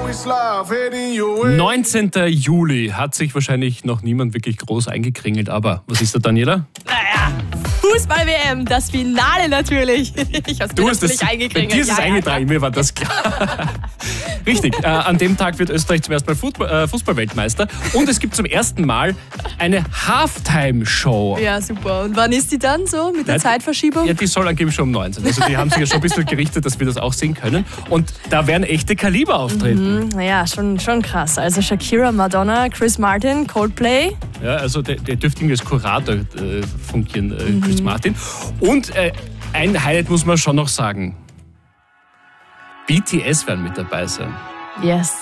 19. Juli hat sich wahrscheinlich noch niemand wirklich groß eingekringelt, aber was ist da, Daniela? Naja, Fußball-WM, das Finale natürlich. Ich hab's mir natürlich eingekringelt. Bei dir ist es eingetragen, mir war das klar. Richtig, an dem Tag wird Österreich zum ersten Mal Fußballweltmeister und es gibt zum ersten Mal eine Halftime-Show. Ja, super. Und wann ist die dann so mit der Zeitverschiebung? Ja, die soll angeblich schon um 19. Also die haben sich ja schon ein bisschen gerichtet, dass wir das auch sehen können. Und da werden echte Kaliber auftreten. Naja, schon krass. Also Shakira, Madonna, Chris Martin, Coldplay. Ja, also der dürfte irgendwie als Kurator fungieren, Chris Martin. Und ein Highlight muss man schon noch sagen. BTS werden mit dabei sein. Yes.